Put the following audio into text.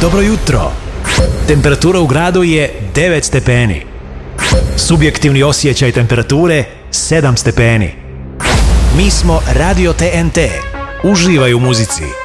Dobro jutro. Temperatura u gradu je 9 stepeni. Subjektivni osjećaj temperature 7 stepeni. Mi smo Radio TNT. Uživaj u muzici.